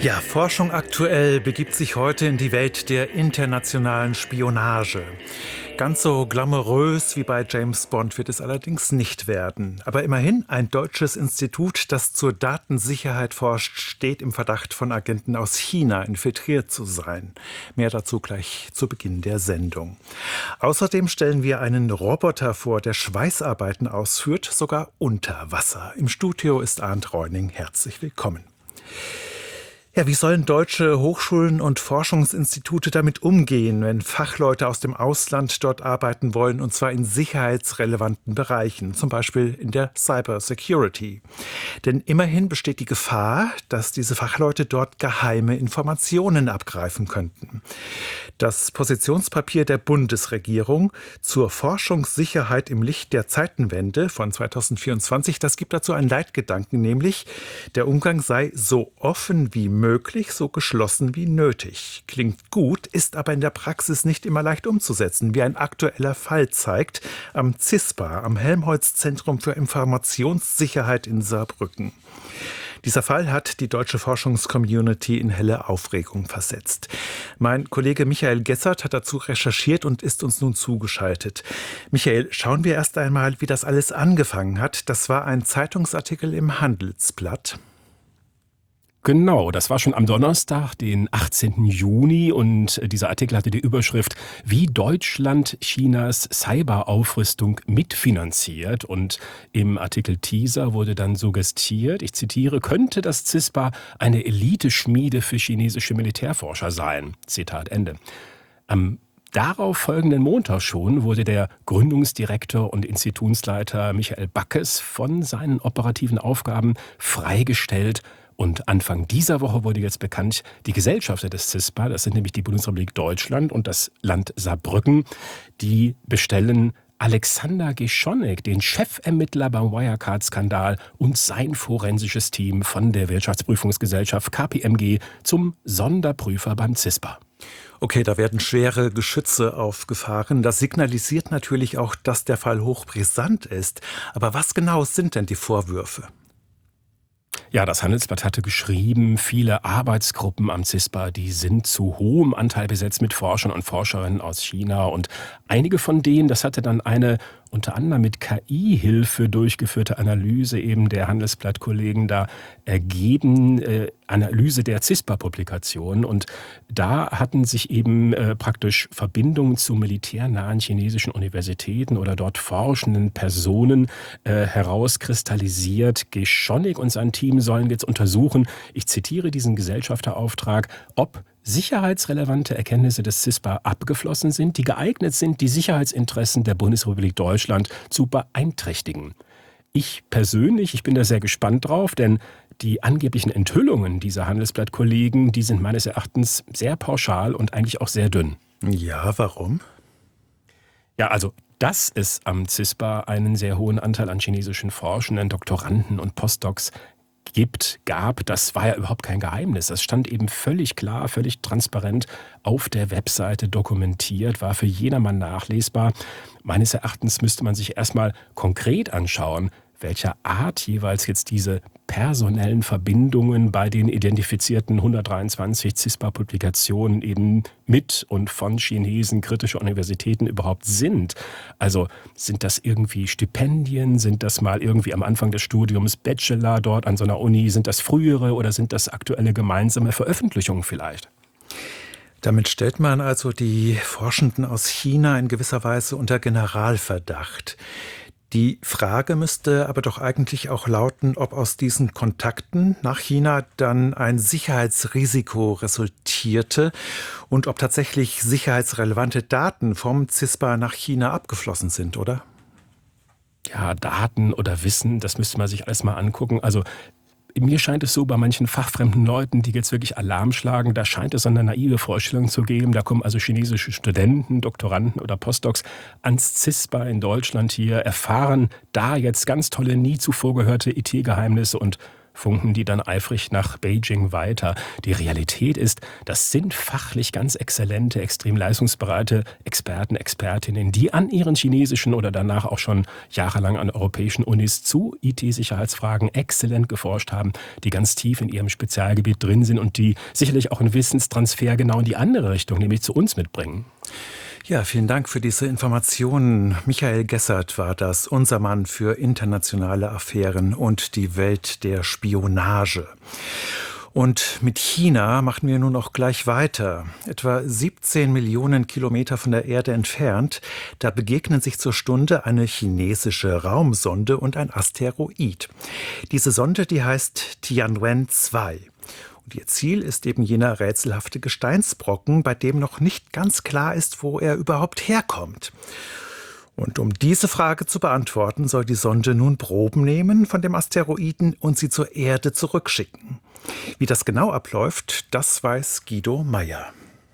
Ja, Forschung aktuell begibt sich heute in die Welt der internationalen Spionage. Ganz so glamourös wie bei James Bond wird es allerdings nicht werden. Aber immerhin, ein deutsches Institut, das zur Datensicherheit forscht, steht im Verdacht, von Agenten aus China infiltriert zu sein. Mehr dazu gleich zu Beginn der Sendung. Außerdem stellen wir einen Roboter vor, der Schweißarbeiten ausführt, sogar unter Wasser. Im Studio ist Arndt Reuning. Herzlich willkommen. Ja, wie sollen deutsche Hochschulen und Forschungsinstitute damit umgehen, wenn Fachleute aus dem Ausland dort arbeiten wollen, und zwar in sicherheitsrelevanten Bereichen, zum Beispiel in der Cybersecurity? Denn immerhin besteht die Gefahr, dass diese Fachleute dort geheime Informationen abgreifen könnten. Das Positionspapier der Bundesregierung zur Forschungssicherheit im Licht der Zeitenwende von 2024, das gibt dazu einen Leitgedanken, nämlich der Umgang sei so offen wie möglich, so geschlossen wie nötig. Klingt gut, ist aber in der Praxis nicht immer leicht umzusetzen, wie ein aktueller Fall zeigt, am CISPA, am Helmholtz-Zentrum für Informationssicherheit in Saarbrücken. Dieser Fall hat die deutsche Forschungscommunity in helle Aufregung versetzt. Mein Kollege Michael Gessert hat dazu recherchiert und ist uns nun zugeschaltet. Michael, schauen wir erst einmal, wie das alles angefangen hat. Das war ein Zeitungsartikel im Handelsblatt. Genau, das war schon am Donnerstag, den 18. Juni, und dieser Artikel hatte die Überschrift „Wie Deutschland Chinas Cyberaufrüstung mitfinanziert", und im Artikel Teaser wurde dann suggestiert, ich zitiere, könnte das CISPA eine Eliteschmiede für chinesische Militärforscher sein. Zitat Ende. Am darauf folgenden Montag schon wurde der Gründungsdirektor und Institutsleiter Michael Backes von seinen operativen Aufgaben freigestellt. Und Anfang dieser Woche wurde jetzt bekannt, die Gesellschafter des CISPA, das sind nämlich die Bundesrepublik Deutschland und das Land Saarbrücken, die bestellen Alexander Geschonek, den Chefermittler beim Wirecard-Skandal, und sein forensisches Team von der Wirtschaftsprüfungsgesellschaft KPMG zum Sonderprüfer beim CISPA. Okay, da werden schwere Geschütze aufgefahren. Das signalisiert natürlich auch, dass der Fall hochbrisant ist. Aber was genau sind denn die Vorwürfe? Ja, das Handelsblatt hatte geschrieben, viele Arbeitsgruppen am CISPA, die sind zu hohem Anteil besetzt mit Forschern und Forscherinnen aus China. Und einige von denen, das hatte dann eine unter anderem mit KI-Hilfe durchgeführte Analyse eben der Handelsblatt-Kollegen da ergeben, Analyse der CISPA-Publikation. Und da hatten sich eben praktisch Verbindungen zu militärnahen chinesischen Universitäten oder dort forschenden Personen herauskristallisiert. Geschonek und sein Team sollen jetzt untersuchen, ich zitiere diesen Gesellschafterauftrag, ob sicherheitsrelevante Erkenntnisse des CISPA abgeflossen sind, die geeignet sind, die Sicherheitsinteressen der Bundesrepublik Deutschland zu beeinträchtigen. Ich persönlich, ich bin da sehr gespannt drauf, denn die angeblichen Enthüllungen dieser Handelsblatt-Kollegen, die sind meines Erachtens sehr pauschal und eigentlich auch sehr dünn. Ja, warum? Ja, also dass es am CISPA einen sehr hohen Anteil an chinesischen Forschenden, Doktoranden und Postdocs gab, das war ja überhaupt kein Geheimnis. Das stand eben völlig klar, völlig transparent auf der Webseite dokumentiert, war für jedermann nachlesbar. Meines Erachtens müsste man sich erstmal konkret anschauen, welcher Art jeweils jetzt diese personellen Verbindungen bei den identifizierten 123 CISPA-Publikationen eben mit und von Chinesen kritischer Universitäten überhaupt sind. Also sind das irgendwie Stipendien, sind das mal irgendwie am Anfang des Studiums Bachelor dort an so einer Uni, sind das frühere oder sind das aktuelle gemeinsame Veröffentlichungen vielleicht? Damit stellt man also die Forschenden aus China in gewisser Weise unter Generalverdacht. Die Frage müsste aber doch eigentlich auch lauten, ob aus diesen Kontakten nach China dann ein Sicherheitsrisiko resultierte und ob tatsächlich sicherheitsrelevante Daten vom CISPA nach China abgeflossen sind, oder? Ja, Daten oder Wissen, das müsste man sich alles mal angucken. Also mir scheint es so, bei manchen fachfremden Leuten, die jetzt wirklich Alarm schlagen, da scheint es so eine naive Vorstellung zu geben. Da kommen also chinesische Studenten, Doktoranden oder Postdocs ans CISPA in Deutschland hier, erfahren da jetzt ganz tolle, nie zuvor gehörte IT-Geheimnisse und funken die dann eifrig nach Beijing weiter. Die Realität ist, das sind fachlich ganz exzellente, extrem leistungsbereite Experten, Expertinnen, die an ihren chinesischen oder danach auch schon jahrelang an europäischen Unis zu IT-Sicherheitsfragen exzellent geforscht haben, die ganz tief in ihrem Spezialgebiet drin sind und die sicherlich auch einen Wissenstransfer genau in die andere Richtung, nämlich zu uns mitbringen. Ja, vielen Dank für diese Informationen. Michael Gessert war das, unser Mann für internationale Affären und die Welt der Spionage. Und mit China machen wir nun auch gleich weiter. Etwa 17 Millionen Kilometer von der Erde entfernt, da begegnen sich zur Stunde eine chinesische Raumsonde und ein Asteroid. Diese Sonde, die heißt Tianwen-2. Und ihr Ziel ist eben jener rätselhafte Gesteinsbrocken, bei dem noch nicht ganz klar ist, wo er überhaupt herkommt. Und um diese Frage zu beantworten, soll die Sonde nun Proben nehmen von dem Asteroiden und sie zur Erde zurückschicken. Wie das genau abläuft, das weiß Guido Meyer.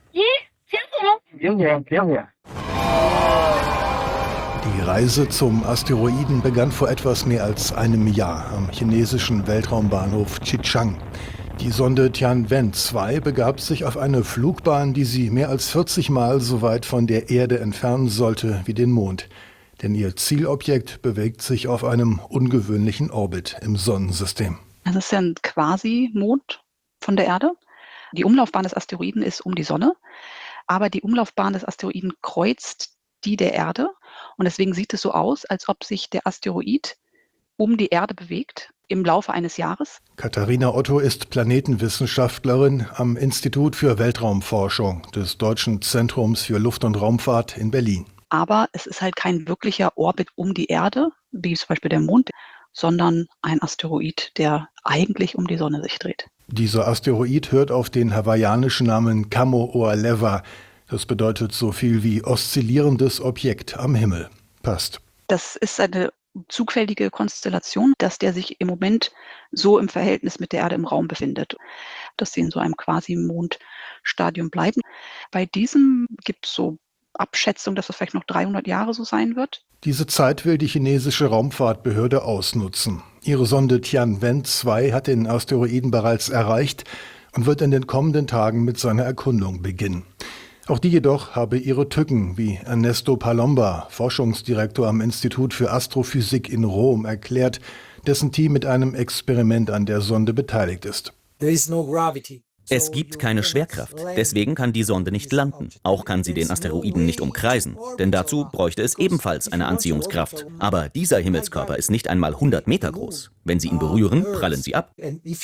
Die Reise zum Asteroiden begann vor etwas mehr als einem Jahr am chinesischen Weltraumbahnhof Xichang. Die Sonde Tianwen-2 begab sich auf eine Flugbahn, die sie mehr als 40 Mal so weit von der Erde entfernen sollte wie den Mond. Denn ihr Zielobjekt bewegt sich auf einem ungewöhnlichen Orbit im Sonnensystem. Das ist ja ein Quasi-Mond von der Erde. Die Umlaufbahn des Asteroiden ist um die Sonne, aber die Umlaufbahn des Asteroiden kreuzt die der Erde. Und deswegen sieht es so aus, als ob sich der Asteroid um die Erde bewegt im Laufe eines Jahres. Katharina Otto ist Planetenwissenschaftlerin am Institut für Weltraumforschung des Deutschen Zentrums für Luft- und Raumfahrt in Berlin. Aber es ist halt kein wirklicher Orbit um die Erde, wie zum Beispiel der Mond, sondern ein Asteroid, der eigentlich um die Sonne sich dreht. Dieser Asteroid hört auf den hawaiianischen Namen Kamo'oleva. Das bedeutet so viel wie oszillierendes Objekt am Himmel. Passt. Das ist eine zufällige Konstellation, dass der sich im Moment so im Verhältnis mit der Erde im Raum befindet, dass sie in so einem Quasi-Mondstadium bleiben. Bei diesem gibt es so Abschätzung, dass das vielleicht noch 300 Jahre so sein wird. Diese Zeit will die chinesische Raumfahrtbehörde ausnutzen. Ihre Sonde Tianwen-2 hat den Asteroiden bereits erreicht und wird in den kommenden Tagen mit seiner Erkundung beginnen. Auch die jedoch habe ihre Tücken, wie Ernesto Palomba, Forschungsdirektor am Institut für Astrophysik in Rom, erklärt, dessen Team mit einem Experiment an der Sonde beteiligt ist. Es gibt keine Schwerkraft, deswegen kann die Sonde nicht landen. Auch kann sie den Asteroiden nicht umkreisen, denn dazu bräuchte es ebenfalls eine Anziehungskraft. Aber dieser Himmelskörper ist nicht einmal 100 Meter groß. Wenn Sie ihn berühren, prallen Sie ab.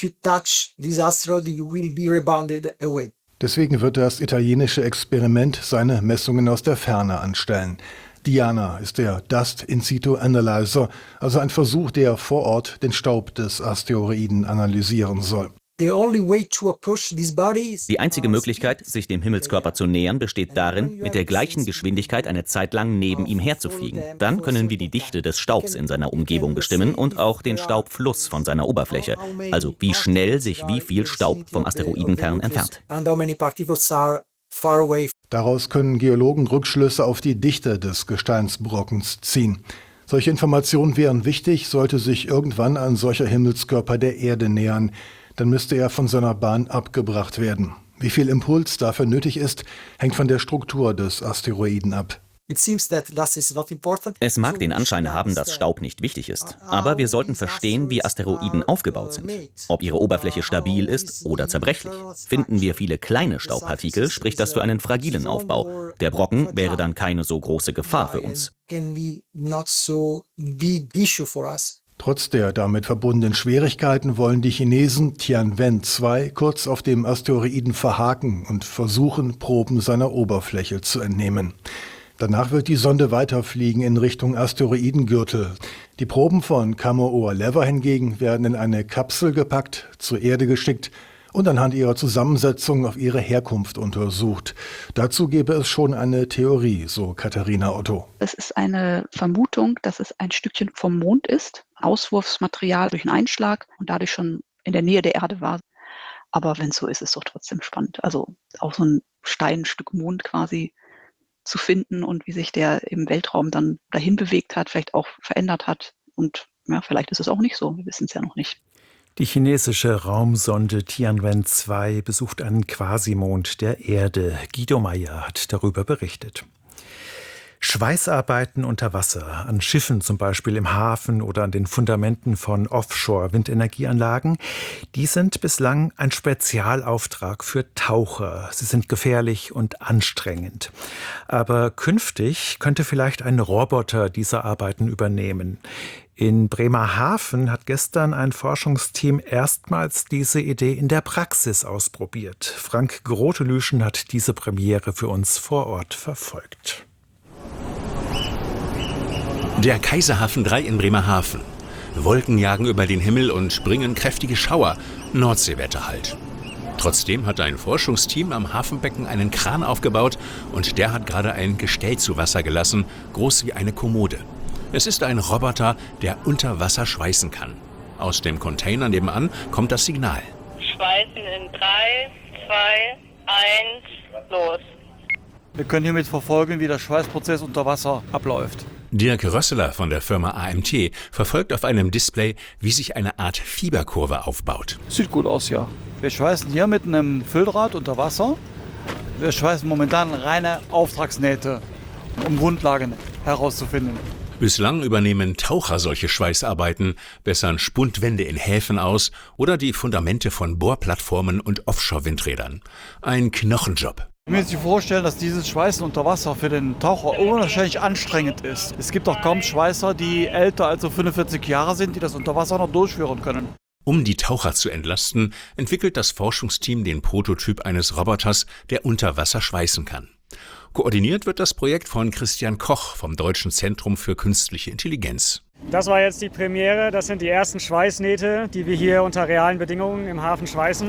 Deswegen wird das italienische Experiment seine Messungen aus der Ferne anstellen. DIANA ist der Dust In Situ Analyzer, also ein Versuch, der vor Ort den Staub des Asteroiden analysieren soll. Die einzige Möglichkeit, sich dem Himmelskörper zu nähern, besteht darin, mit der gleichen Geschwindigkeit eine Zeit lang neben ihm herzufliegen. Dann können wir die Dichte des Staubs in seiner Umgebung bestimmen und auch den Staubfluss von seiner Oberfläche, also wie schnell sich wie viel Staub vom Asteroidenkern entfernt. Daraus können Geologen Rückschlüsse auf die Dichte des Gesteinsbrockens ziehen. Solche Informationen wären wichtig, sollte sich irgendwann ein solcher Himmelskörper der Erde nähern. Dann müsste er von seiner Bahn abgebracht werden. Wie viel Impuls dafür nötig ist, hängt von der Struktur des Asteroiden ab. Es mag den Anschein haben, dass Staub nicht wichtig ist, aber wir sollten verstehen, wie Asteroiden aufgebaut sind. Ob ihre Oberfläche stabil ist oder zerbrechlich. Finden wir viele kleine Staubpartikel, spricht das für einen fragilen Aufbau. Der Brocken wäre dann keine so große Gefahr für uns. Trotz der damit verbundenen Schwierigkeiten wollen die Chinesen Tianwen-2 kurz auf dem Asteroiden verhaken und versuchen, Proben seiner Oberfläche zu entnehmen. Danach wird die Sonde weiterfliegen in Richtung Asteroidengürtel. Die Proben von Kamo'oleva hingegen werden in eine Kapsel gepackt, zur Erde geschickt und anhand ihrer Zusammensetzung auf ihre Herkunft untersucht. Dazu gäbe es schon eine Theorie, so Katharina Otto. Es ist eine Vermutung, dass es ein Stückchen vom Mond ist, Auswurfsmaterial durch einen Einschlag und dadurch schon in der Nähe der Erde war. Aber wenn es so ist, ist es doch trotzdem spannend. Also auch so ein Steinstück Mond quasi zu finden und wie sich der im Weltraum dann dahin bewegt hat, vielleicht auch verändert hat. Und ja, vielleicht ist es auch nicht so, wir wissen es ja noch nicht. Die chinesische Raumsonde Tianwen-2 besucht einen Quasimond der Erde. Guido Meyer hat darüber berichtet. Schweißarbeiten unter Wasser, an Schiffen zum Beispiel im Hafen oder an den Fundamenten von Offshore-Windenergieanlagen, die sind bislang ein Spezialauftrag für Taucher. Sie sind gefährlich und anstrengend. Aber künftig könnte vielleicht ein Roboter diese Arbeiten übernehmen. In Bremerhaven hat gestern ein Forschungsteam erstmals diese Idee in der Praxis ausprobiert. Frank Grotelüschen hat diese Premiere für uns vor Ort verfolgt. Der Kaiserhafen 3 in Bremerhaven. Wolken jagen über den Himmel und bringen kräftige Schauer. Nordseewetter halt. Trotzdem hat ein Forschungsteam am Hafenbecken einen Kran aufgebaut und der hat gerade ein Gestell zu Wasser gelassen, groß wie eine Kommode. Es ist ein Roboter, der unter Wasser schweißen kann. Aus dem Container nebenan kommt das Signal. Schweißen in 3, 2, 1, los. Wir können hiermit verfolgen, wie der Schweißprozess unter Wasser abläuft. Dirk Rösseler von der Firma AMT verfolgt auf einem Display, wie sich eine Art Fieberkurve aufbaut. Sieht gut aus, ja. Wir schweißen hier mit einem Fülldraht unter Wasser. Wir schweißen momentan reine Auftragsnähte, um Grundlagen herauszufinden. Bislang übernehmen Taucher solche Schweißarbeiten, bessern Spundwände in Häfen aus oder die Fundamente von Bohrplattformen und Offshore-Windrädern. Ein Knochenjob. Ich muss sich vorstellen, dass dieses Schweißen unter Wasser für den Taucher unwahrscheinlich anstrengend ist. Es gibt auch kaum Schweißer, die älter als 45 Jahre sind, die das unter Wasser noch durchführen können. Um die Taucher zu entlasten, entwickelt das Forschungsteam den Prototyp eines Roboters, der unter Wasser schweißen kann. Koordiniert wird das Projekt von Christian Koch vom Deutschen Zentrum für Künstliche Intelligenz. Das war jetzt die Premiere. Das sind die ersten Schweißnähte, die wir hier unter realen Bedingungen im Hafen schweißen.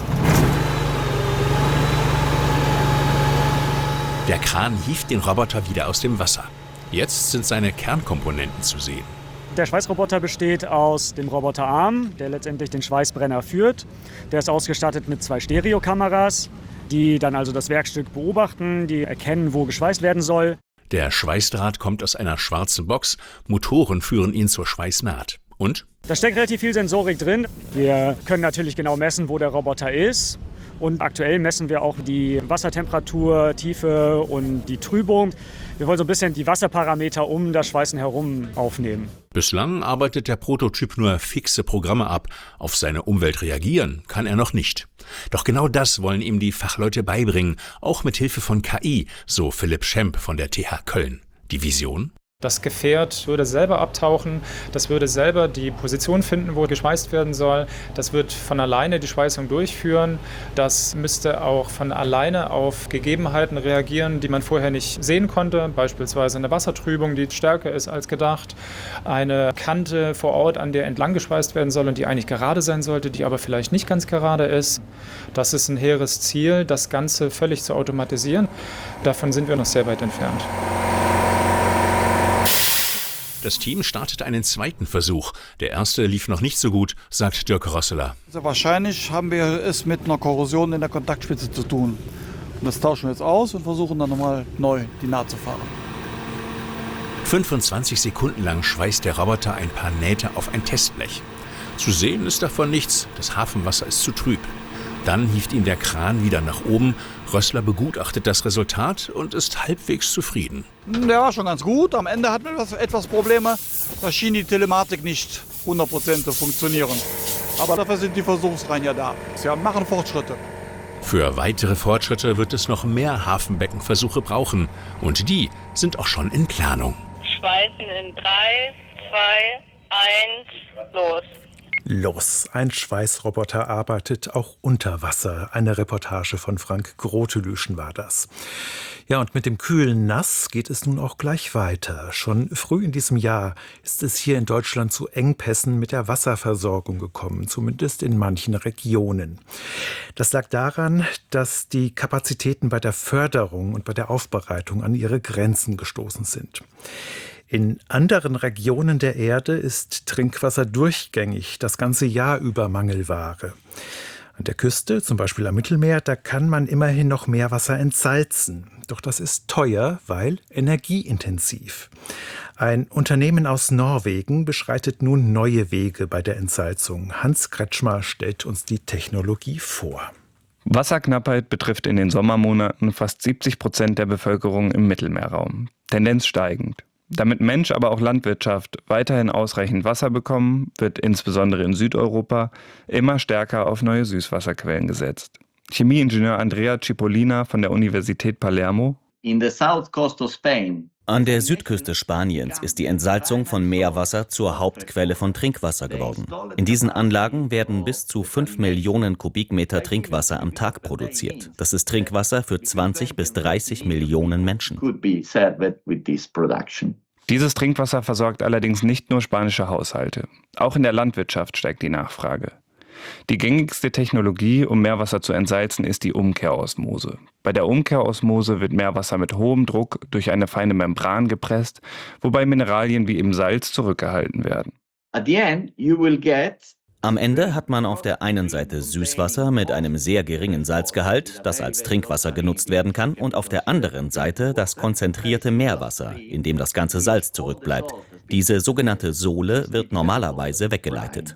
Der Kran hieft den Roboter wieder aus dem Wasser. Jetzt sind seine Kernkomponenten zu sehen. Der Schweißroboter besteht aus dem Roboterarm, der letztendlich den Schweißbrenner führt. Der ist ausgestattet mit 2 Stereokameras, die dann also das Werkstück beobachten, die erkennen, wo geschweißt werden soll. Der Schweißdraht kommt aus einer schwarzen Box, Motoren führen ihn zur Schweißnaht. Und? Da steckt relativ viel Sensorik drin. Wir können natürlich genau messen, wo der Roboter ist. Und aktuell messen wir auch die Wassertemperatur, Tiefe und die Trübung. Wir wollen so ein bisschen die Wasserparameter um das Schweißen herum aufnehmen. Bislang arbeitet der Prototyp nur fixe Programme ab. Auf seine Umwelt reagieren kann er noch nicht. Doch genau das wollen ihm die Fachleute beibringen, auch mit Hilfe von KI, so Philipp Schemp von der TH Köln. Die Vision? Das Gefährt würde selber abtauchen, das würde selber die Position finden, wo geschweißt werden soll. Das wird von alleine die Schweißung durchführen. Das müsste auch von alleine auf Gegebenheiten reagieren, die man vorher nicht sehen konnte. Beispielsweise eine Wassertrübung, die stärker ist als gedacht. Eine Kante vor Ort, an der entlang geschweißt werden soll und die eigentlich gerade sein sollte, die aber vielleicht nicht ganz gerade ist. Das ist ein hehres Ziel, das Ganze völlig zu automatisieren. Davon sind wir noch sehr weit entfernt. Das Team startete einen zweiten Versuch. Der erste lief noch nicht so gut, sagt Dirk Rösseler. Also wahrscheinlich haben wir es mit einer Korrosion in der Kontaktspitze zu tun. Und das tauschen wir jetzt aus und versuchen dann nochmal neu die Naht zu fahren. 25 Sekunden lang schweißt der Roboter ein paar Nähte auf ein Testblech. Zu sehen ist davon nichts, das Hafenwasser ist zu trüb. Dann hieft ihn der Kran wieder nach oben. Rössler begutachtet das Resultat und ist halbwegs zufrieden. Der war schon ganz gut. Am Ende hatten wir etwas Probleme. Da schien die Telematik nicht 100% zu funktionieren. Aber dafür sind die Versuchsreihen ja da. Sie machen Fortschritte. Für weitere Fortschritte wird es noch mehr Hafenbeckenversuche brauchen. Und die sind auch schon in Planung. Schweißen in 3, 2, 1, los. Los, ein Schweißroboter arbeitet auch unter Wasser. Eine Reportage von Frank Grotelüschen war das. Ja, und mit dem kühlen Nass geht es nun auch gleich weiter. Schon früh in diesem Jahr ist es hier in Deutschland zu Engpässen mit der Wasserversorgung gekommen, zumindest in manchen Regionen. Das lag daran, dass die Kapazitäten bei der Förderung und bei der Aufbereitung an ihre Grenzen gestoßen sind. In anderen Regionen der Erde ist Trinkwasser durchgängig das ganze Jahr über Mangelware. An der Küste, zum Beispiel am Mittelmeer, da kann man immerhin noch Meerwasser entsalzen. Doch das ist teuer, weil energieintensiv. Ein Unternehmen aus Norwegen beschreitet nun neue Wege bei der Entsalzung. Hans Kretschmer stellt uns die Technologie vor. Wasserknappheit betrifft in den Sommermonaten fast 70% der Bevölkerung im Mittelmeerraum. Tendenz steigend. Damit Mensch, aber auch Landwirtschaft weiterhin ausreichend Wasser bekommen, wird insbesondere in Südeuropa immer stärker auf neue Süßwasserquellen gesetzt. Chemieingenieur Andrea Cipollina von der Universität Palermo. An der Südküste Spaniens ist die Entsalzung von Meerwasser zur Hauptquelle von Trinkwasser geworden. In diesen Anlagen werden bis zu 5 Millionen Kubikmeter Trinkwasser am Tag produziert. Das ist Trinkwasser für 20 bis 30 Millionen Menschen. Dieses Trinkwasser versorgt allerdings nicht nur spanische Haushalte. Auch in der Landwirtschaft steigt die Nachfrage. Die gängigste Technologie, um Meerwasser zu entsalzen, ist die Umkehrosmose. Bei der Umkehrosmose wird Meerwasser mit hohem Druck durch eine feine Membran gepresst, wobei Mineralien wie eben Salz zurückgehalten werden. Am Ende hat man auf der einen Seite Süßwasser mit einem sehr geringen Salzgehalt, das als Trinkwasser genutzt werden kann, und auf der anderen Seite das konzentrierte Meerwasser, in dem das ganze Salz zurückbleibt. Diese sogenannte Sohle wird normalerweise weggeleitet.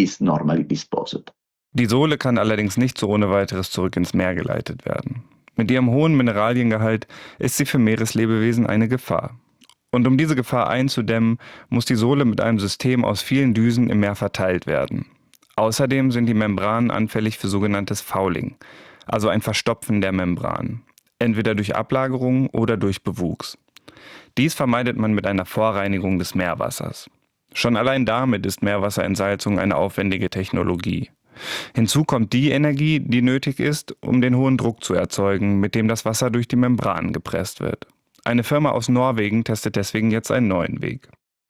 Die Sohle kann allerdings nicht so ohne weiteres zurück ins Meer geleitet werden. Mit ihrem hohen Mineraliengehalt ist sie für Meereslebewesen eine Gefahr. Und um diese Gefahr einzudämmen, muss die Sohle mit einem System aus vielen Düsen im Meer verteilt werden. Außerdem sind die Membranen anfällig für sogenanntes Fouling, also ein Verstopfen der Membran, entweder durch Ablagerung oder durch Bewuchs. Dies vermeidet man mit einer Vorreinigung des Meerwassers. Schon allein damit ist Meerwasserentsalzung eine aufwendige Technologie. Hinzu kommt die Energie, die nötig ist, um den hohen Druck zu erzeugen, mit dem das Wasser durch die Membran gepresst wird. Eine Firma aus Norwegen testet deswegen jetzt einen neuen Weg.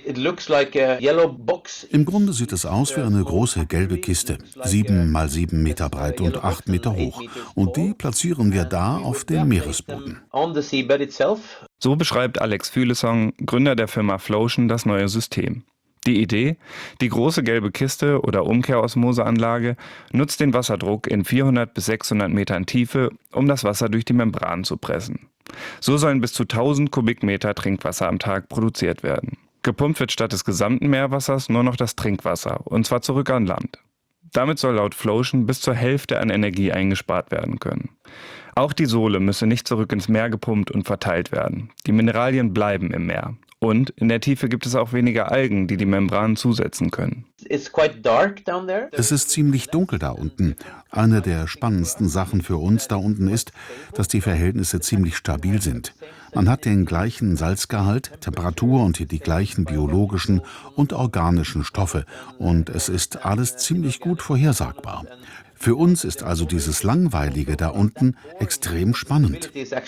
Im Grunde sieht es aus wie eine große gelbe Kiste, 7 mal 7 Meter breit und 8 Meter hoch. Und die platzieren wir da auf dem Meeresboden. So beschreibt Alex Fülesong, Gründer der Firma Flotion, das neue System. Die Idee? Die große gelbe Kiste oder Umkehrosmoseanlage nutzt den Wasserdruck in 400 bis 600 Metern Tiefe, um das Wasser durch die Membran zu pressen. So sollen bis zu 1000 Kubikmeter Trinkwasser am Tag produziert werden. Gepumpt wird statt des gesamten Meerwassers nur noch das Trinkwasser, und zwar zurück an Land. Damit soll laut Flotion bis zur Hälfte an Energie eingespart werden können. Auch die Sohle müsse nicht zurück ins Meer gepumpt und verteilt werden. Die Mineralien bleiben im Meer. Und in der Tiefe gibt es auch weniger Algen, die die Membran zusetzen können. Es ist ziemlich dunkel da unten. Eine der spannendsten Sachen für uns da unten ist, dass die Verhältnisse ziemlich stabil sind. Man hat den gleichen Salzgehalt, Temperatur und die gleichen biologischen und organischen Stoffe. Und es ist alles ziemlich gut vorhersagbar. Für uns ist also dieses Langweilige da unten extrem spannend.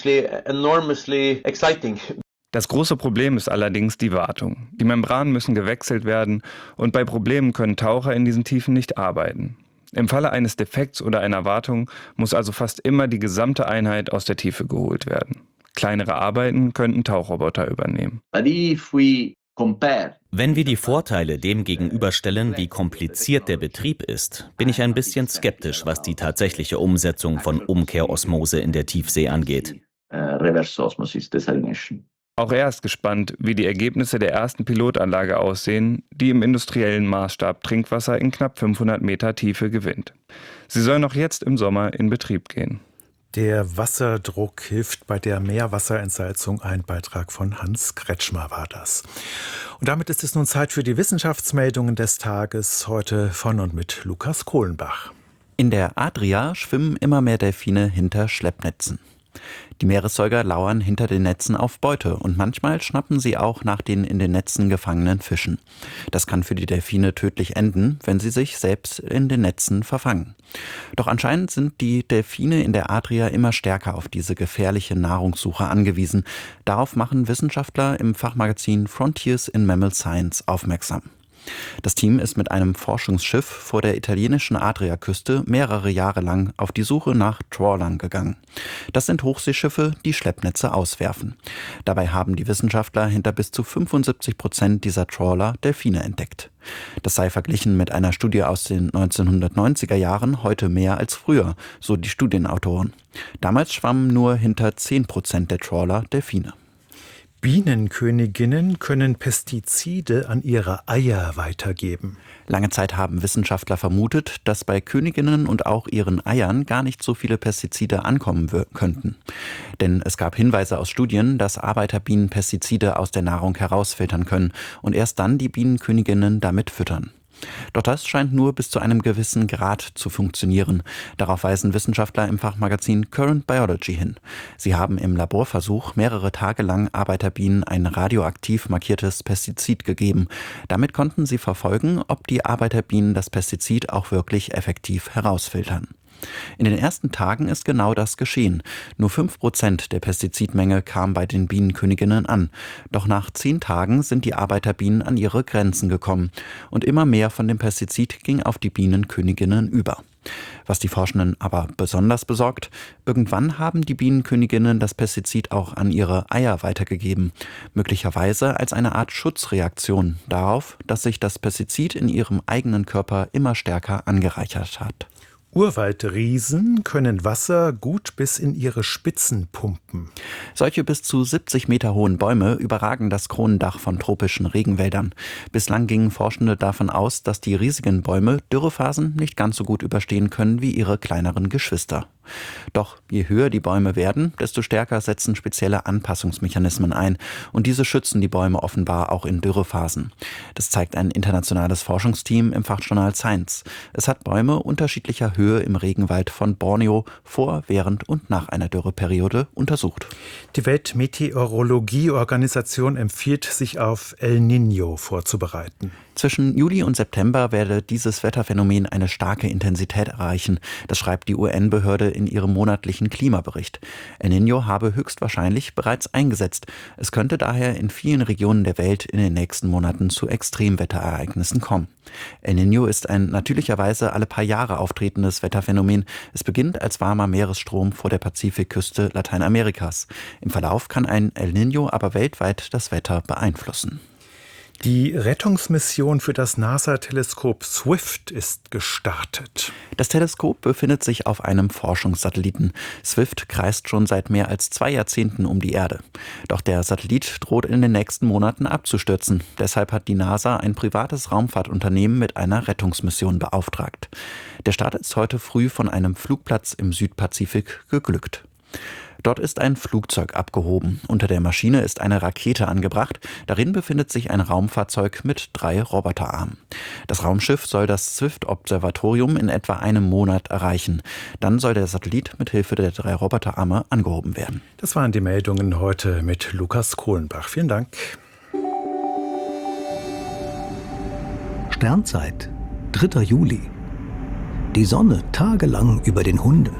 Das große Problem ist allerdings die Wartung. Die Membranen müssen gewechselt werden und bei Problemen können Taucher in diesen Tiefen nicht arbeiten. Im Falle eines Defekts oder einer Wartung muss also fast immer die gesamte Einheit aus der Tiefe geholt werden. Kleinere Arbeiten könnten Tauchroboter übernehmen. Wenn wir die Vorteile dem gegenüberstellen, wie kompliziert der Betrieb ist, bin ich ein bisschen skeptisch, was die tatsächliche Umsetzung von Umkehrosmose in der Tiefsee angeht. Auch er ist gespannt, wie die Ergebnisse der ersten Pilotanlage aussehen, die im industriellen Maßstab Trinkwasser in knapp 500 Meter Tiefe gewinnt. Sie soll noch jetzt im Sommer in Betrieb gehen. Der Wasserdruck hilft bei der Meerwasserentsalzung. Ein Beitrag von Hans Kretschmer war das. Und damit ist es nun Zeit für die Wissenschaftsmeldungen des Tages. Heute von und mit Lukas Kohlenbach. In der Adria schwimmen immer mehr Delfine hinter Schleppnetzen. Die Meeressäuger lauern hinter den Netzen auf Beute und manchmal schnappen sie auch nach den in den Netzen gefangenen Fischen. Das kann für die Delfine tödlich enden, wenn sie sich selbst in den Netzen verfangen. Doch anscheinend sind die Delfine in der Adria immer stärker auf diese gefährliche Nahrungssuche angewiesen. Darauf machen Wissenschaftler im Fachmagazin Frontiers in Mammal Science aufmerksam. Das Team ist mit einem Forschungsschiff vor der italienischen Adriaküste mehrere Jahre lang auf die Suche nach Trawlern gegangen. Das sind Hochseeschiffe, die Schleppnetze auswerfen. Dabei haben die Wissenschaftler hinter bis zu 75% dieser Trawler Delfine entdeckt. Das sei verglichen mit einer Studie aus den 1990er Jahren heute mehr als früher, so die Studienautoren. Damals schwammen nur hinter 10% der Trawler Delfine. Bienenköniginnen können Pestizide an ihre Eier weitergeben. Lange Zeit haben Wissenschaftler vermutet, dass bei Königinnen und auch ihren Eiern gar nicht so viele Pestizide ankommen könnten. Denn es gab Hinweise aus Studien, dass Arbeiterbienen Pestizide aus der Nahrung herausfiltern können und erst dann die Bienenköniginnen damit füttern. Doch das scheint nur bis zu einem gewissen Grad zu funktionieren. Darauf weisen Wissenschaftler im Fachmagazin Current Biology hin. Sie haben im Laborversuch mehrere Tage lang Arbeiterbienen ein radioaktiv markiertes Pestizid gegeben. Damit konnten sie verfolgen, ob die Arbeiterbienen das Pestizid auch wirklich effektiv herausfiltern. In den ersten Tagen ist genau das geschehen. Nur 5% der Pestizidmenge kam bei den Bienenköniginnen an. Doch nach 10 Tagen sind die Arbeiterbienen an ihre Grenzen gekommen. Und immer mehr von dem Pestizid ging auf die Bienenköniginnen über. Was die Forschenden aber besonders besorgt: Irgendwann haben die Bienenköniginnen das Pestizid auch an ihre Eier weitergegeben. Möglicherweise als eine Art Schutzreaktion darauf, dass sich das Pestizid in ihrem eigenen Körper immer stärker angereichert hat. Urwaldriesen können Wasser gut bis in ihre Spitzen pumpen. Solche bis zu 70 Meter hohen Bäume überragen das Kronendach von tropischen Regenwäldern. Bislang gingen Forschende davon aus, dass die riesigen Bäume Dürrephasen nicht ganz so gut überstehen können wie ihre kleineren Geschwister. Doch je höher die Bäume werden, desto stärker setzen spezielle Anpassungsmechanismen ein. Und diese schützen die Bäume offenbar auch in Dürrephasen. Das zeigt ein internationales Forschungsteam im Fachjournal Science. Es hat Bäume unterschiedlicher Höhe im Regenwald von Borneo vor, während und nach einer Dürreperiode untersucht. Die Weltmeteorologieorganisation empfiehlt, sich auf El Niño vorzubereiten. Zwischen Juli und September werde dieses Wetterphänomen eine starke Intensität erreichen. Das schreibt die UN-Behörde in ihrem monatlichen Klimabericht. El Niño habe höchstwahrscheinlich bereits eingesetzt. Es könnte daher in vielen Regionen der Welt in den nächsten Monaten zu Extremwetterereignissen kommen. El Niño ist ein natürlicherweise alle paar Jahre auftretendes Wetterphänomen. Es beginnt als warmer Meeresstrom vor der Pazifikküste Lateinamerikas. Im Verlauf kann ein El Niño aber weltweit das Wetter beeinflussen. Die Rettungsmission für das NASA-Teleskop SWIFT ist gestartet. Das Teleskop befindet sich auf einem Forschungssatelliten. SWIFT kreist schon seit mehr als 2 Jahrzehnten um die Erde. Doch der Satellit droht in den nächsten Monaten abzustürzen. Deshalb hat die NASA ein privates Raumfahrtunternehmen mit einer Rettungsmission beauftragt. Der Start ist heute früh von einem Flugplatz im Südpazifik geglückt. Dort ist ein Flugzeug abgehoben. Unter der Maschine ist eine Rakete angebracht. Darin befindet sich ein Raumfahrzeug mit 3 Roboterarmen. Das Raumschiff soll das SWIFT-Observatorium in etwa einem Monat erreichen. Dann soll der Satellit mit Hilfe der 3 Roboterarme angehoben werden. Das waren die Meldungen heute mit Lukas Kohlenbach. Vielen Dank. Sternzeit, 3. Juli. Die Sonne tagelang über den Hunden.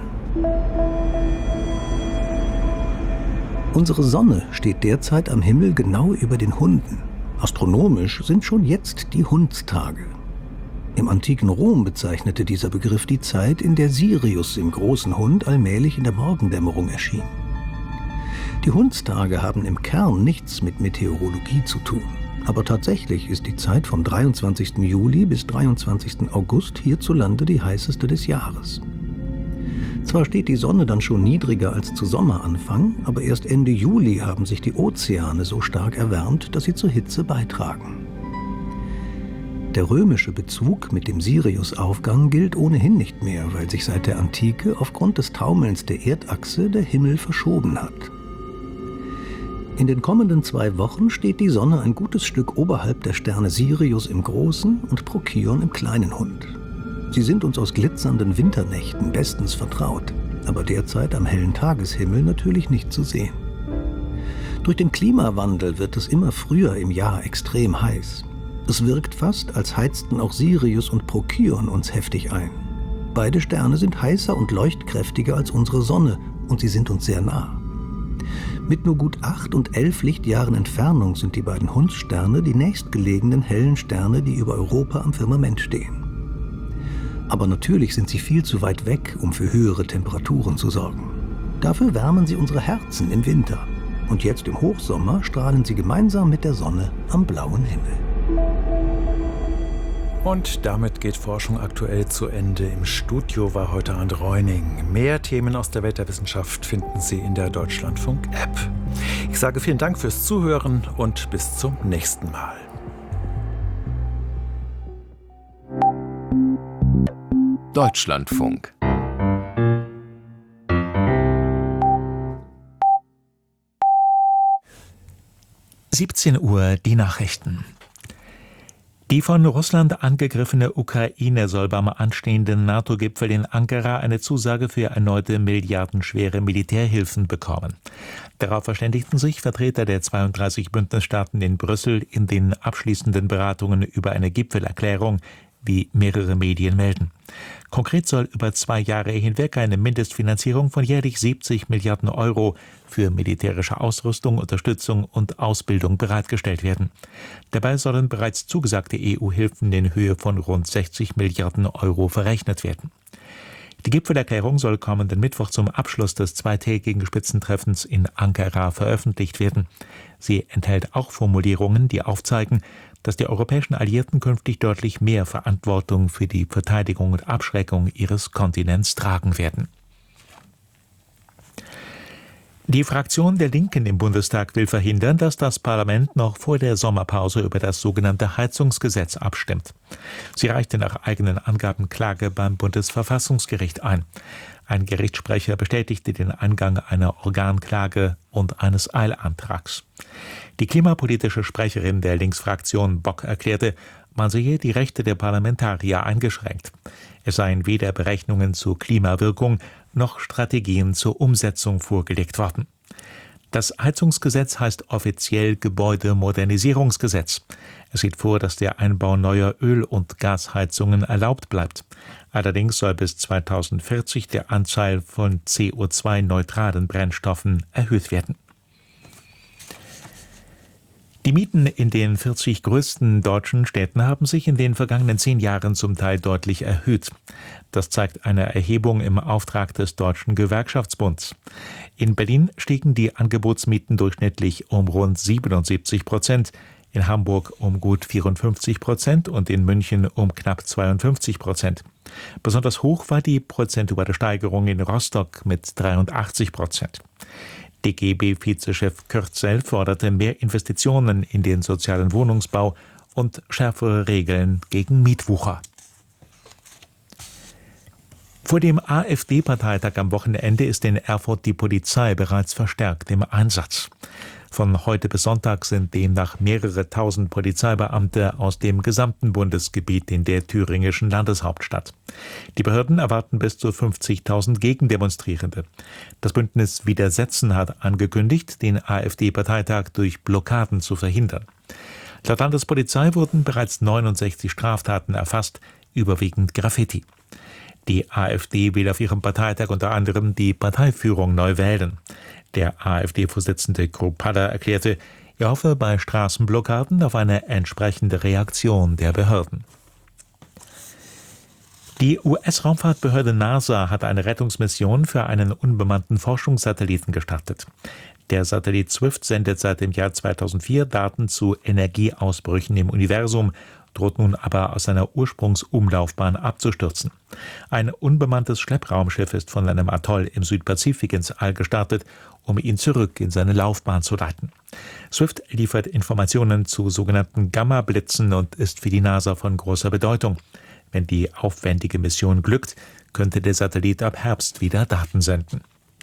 Unsere Sonne steht derzeit am Himmel genau über den Hunden. Astronomisch sind schon jetzt die Hundstage. Im antiken Rom bezeichnete dieser Begriff die Zeit, in der Sirius im großen Hund allmählich in der Morgendämmerung erschien. Die Hundstage haben im Kern nichts mit Meteorologie zu tun. Aber tatsächlich ist die Zeit vom 23. Juli bis 23. August hierzulande die heißeste des Jahres. Zwar steht die Sonne dann schon niedriger als zu Sommeranfang, aber erst Ende Juli haben sich die Ozeane so stark erwärmt, dass sie zur Hitze beitragen. Der römische Bezug mit dem Siriusaufgang gilt ohnehin nicht mehr, weil sich seit der Antike aufgrund des Taumelns der Erdachse der Himmel verschoben hat. In den kommenden 2 Wochen steht die Sonne ein gutes Stück oberhalb der Sterne Sirius im großen und Procyon im kleinen Hund. Sie sind uns aus glitzernden Winternächten bestens vertraut, aber derzeit am hellen Tageshimmel natürlich nicht zu sehen. Durch den Klimawandel wird es immer früher im Jahr extrem heiß. Es wirkt fast, als heizten auch Sirius und Procyon uns heftig ein. Beide Sterne sind heißer und leuchtkräftiger als unsere Sonne und sie sind uns sehr nah. Mit nur gut 8 und 11 Lichtjahren Entfernung sind die beiden Hundssterne die nächstgelegenen hellen Sterne, die über Europa am Firmament stehen. Aber natürlich sind sie viel zu weit weg, um für höhere Temperaturen zu sorgen. Dafür wärmen sie unsere Herzen im Winter. Und jetzt im Hochsommer strahlen sie gemeinsam mit der Sonne am blauen Himmel. Und damit geht Forschung aktuell zu Ende. Im Studio war heute Arndt Reuning. Mehr Themen aus der Welt der Wissenschaft finden Sie in der Deutschlandfunk-App. Ich sage vielen Dank fürs Zuhören und bis zum nächsten Mal. Deutschlandfunk. Uhr die Nachrichten. Die von Russland angegriffene Ukraine soll beim anstehenden NATO-Gipfel in Ankara eine Zusage für erneute milliardenschwere Militärhilfen bekommen. Darauf verständigten sich Vertreter der 32 Bündnisstaaten in Brüssel in den abschließenden Beratungen über eine Gipfelerklärung, wie mehrere Medien melden. Konkret soll über 2 Jahre hinweg eine Mindestfinanzierung von jährlich 70 Milliarden Euro für militärische Ausrüstung, Unterstützung und Ausbildung bereitgestellt werden. Dabei sollen bereits zugesagte EU-Hilfen in Höhe von rund 60 Milliarden Euro verrechnet werden. Die Gipfelerklärung soll kommenden Mittwoch zum Abschluss des zweitägigen Spitzentreffens in Ankara veröffentlicht werden. Sie enthält auch Formulierungen, die aufzeigen, dass die europäischen Alliierten künftig deutlich mehr Verantwortung für die Verteidigung und Abschreckung ihres Kontinents tragen werden. Die Fraktion der Linken im Bundestag will verhindern, dass das Parlament noch vor der Sommerpause über das sogenannte Heizungsgesetz abstimmt. Sie reichte nach eigenen Angaben Klage beim Bundesverfassungsgericht ein. Ein Gerichtssprecher bestätigte den Eingang einer Organklage und eines Eilantrags. Die klimapolitische Sprecherin der Linksfraktion Bock erklärte, man sehe die Rechte der Parlamentarier eingeschränkt. Es seien weder Berechnungen zur Klimawirkung noch Strategien zur Umsetzung vorgelegt worden. Das Heizungsgesetz heißt offiziell Gebäudemodernisierungsgesetz. Es sieht vor, dass der Einbau neuer Öl- und Gasheizungen erlaubt bleibt. Allerdings soll bis 2040 der Anteil von CO2-neutralen Brennstoffen erhöht werden. Die Mieten in den 40 größten deutschen Städten haben sich in den vergangenen 10 Jahren zum Teil deutlich erhöht. Das zeigt eine Erhebung im Auftrag des Deutschen Gewerkschaftsbunds. In Berlin stiegen die Angebotsmieten durchschnittlich um rund 77%, in Hamburg um gut 54% und in München um knapp 52%. Besonders hoch war die prozentuale Steigerung in Rostock mit 83%. DGB-Vizechef Kürzel forderte mehr Investitionen in den sozialen Wohnungsbau und schärfere Regeln gegen Mietwucher. Vor dem AfD-Parteitag am Wochenende ist in Erfurt die Polizei bereits verstärkt im Einsatz. Von heute bis Sonntag sind demnach mehrere tausend Polizeibeamte aus dem gesamten Bundesgebiet in der thüringischen Landeshauptstadt. Die Behörden erwarten bis zu 50.000 Gegendemonstrierende. Das Bündnis Widersetzen hat angekündigt, den AfD-Parteitag durch Blockaden zu verhindern. Laut Landespolizei wurden bereits 69 Straftaten erfasst, überwiegend Graffiti. Die AfD will auf ihrem Parteitag unter anderem die Parteiführung neu wählen. Der AfD-Vorsitzende Kruppalla erklärte, er hoffe bei Straßenblockaden auf eine entsprechende Reaktion der Behörden. Die US-Raumfahrtbehörde NASA hat eine Rettungsmission für einen unbemannten Forschungssatelliten gestartet. Der Satellit Swift sendet seit dem Jahr 2004 Daten zu Energieausbrüchen im Universum, droht nun aber aus seiner Ursprungsumlaufbahn abzustürzen. Ein unbemanntes Schleppraumschiff ist von einem Atoll im Südpazifik ins All gestartet, um ihn zurück in seine Laufbahn zu leiten. Swift liefert Informationen zu sogenannten Gamma-Blitzen und ist für die NASA von großer Bedeutung. Wenn die aufwendige Mission glückt, könnte der Satellit ab Herbst wieder Daten senden.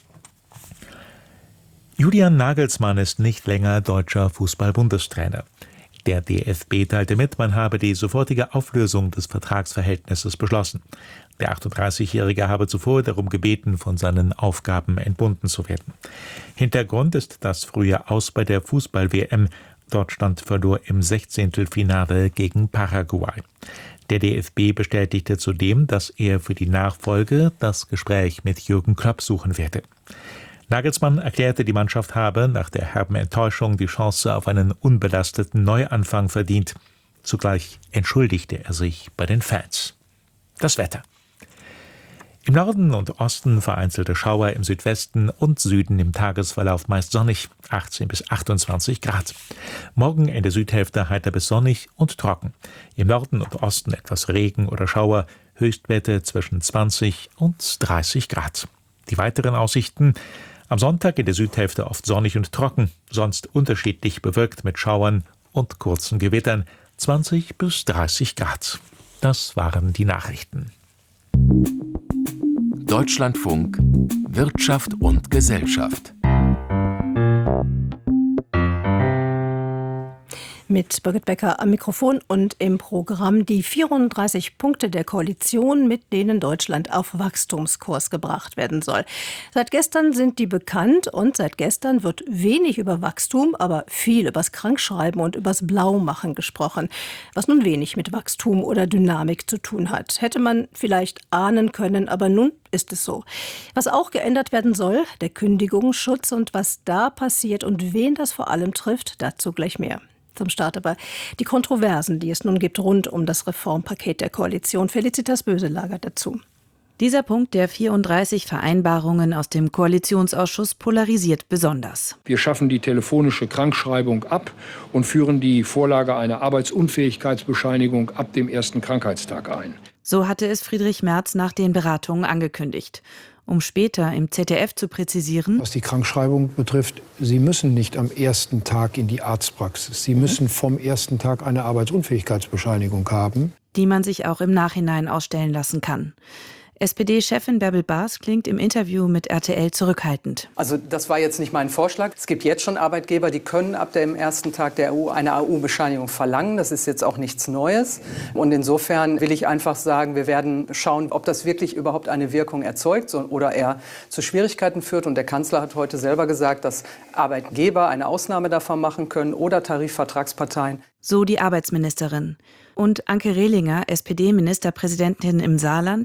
Julian Nagelsmann ist nicht länger deutscher Fußball-Bundestrainer. Der DFB teilte mit, man habe die sofortige Auflösung des Vertragsverhältnisses beschlossen. Der 38-Jährige habe zuvor darum gebeten, von seinen Aufgaben entbunden zu werden. Hintergrund ist das frühe Aus bei der Fußball-WM. Deutschland verlor im 16. Finale gegen Paraguay. Der DFB bestätigte zudem, dass er für die Nachfolge das Gespräch mit Jürgen Klopp suchen werde. Nagelsmann erklärte, die Mannschaft habe nach der herben Enttäuschung die Chance auf einen unbelasteten Neuanfang verdient. Zugleich entschuldigte er sich bei den Fans. Das Wetter. Im Norden und Osten vereinzelte Schauer, im Südwesten und Süden im Tagesverlauf meist sonnig, 18 bis 28 Grad. Morgen in der Südhälfte heiter bis sonnig und trocken. Im Norden und Osten etwas Regen oder Schauer, Höchstwerte zwischen 20 und 30 Grad. Die weiteren Aussichten: am Sonntag in der Südhälfte oft sonnig und trocken, sonst unterschiedlich bewölkt mit Schauern und kurzen Gewittern, 20 bis 30 Grad. Das waren die Nachrichten. Deutschlandfunk Wirtschaft und Gesellschaft. Mit Birgit Becker am Mikrofon und im Programm die 34 Punkte der Koalition, mit denen Deutschland auf Wachstumskurs gebracht werden soll. Seit gestern sind die bekannt und seit gestern wird wenig über Wachstum, aber viel übers Krankschreiben und übers Blaumachen gesprochen, was nun wenig mit Wachstum oder Dynamik zu tun hat. Hätte man vielleicht ahnen können, aber nun ist es so. Was auch geändert werden soll, der Kündigungsschutz und was da passiert und wen das vor allem trifft, dazu gleich mehr. Zum Start aber die Kontroversen, die es nun gibt rund um das Reformpaket der Koalition. Felicitas Böselager dazu. Dieser Punkt der 34 Vereinbarungen aus dem Koalitionsausschuss polarisiert besonders. Wir schaffen die telefonische Krankschreibung ab und führen die Vorlage einer Arbeitsunfähigkeitsbescheinigung ab dem ersten Krankheitstag ein. So hatte es Friedrich Merz nach den Beratungen angekündigt. Um später im ZDF zu präzisieren: Was die Krankschreibung betrifft, Sie müssen nicht am ersten Tag in die Arztpraxis. Sie müssen vom ersten Tag eine Arbeitsunfähigkeitsbescheinigung haben, die man sich auch im Nachhinein ausstellen lassen kann. SPD-Chefin Bärbel Baas klingt im Interview mit RTL zurückhaltend. Also das war jetzt nicht mein Vorschlag. Es gibt jetzt schon Arbeitgeber, die können ab dem ersten Tag der EU eine AU-Bescheinigung verlangen. Das ist jetzt auch nichts Neues. Und insofern will ich einfach sagen, wir werden schauen, ob das wirklich überhaupt eine Wirkung erzeugt oder eher zu Schwierigkeiten führt. Und der Kanzler hat heute selber gesagt, dass Arbeitgeber eine Ausnahme davon machen können oder Tarifvertragsparteien. So die Arbeitsministerin. Und Anke Rehlinger, SPD-Ministerpräsidentin im Saarland,